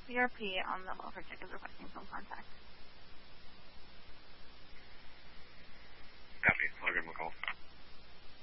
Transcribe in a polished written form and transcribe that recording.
CRP on the welfare check is requesting phone contact.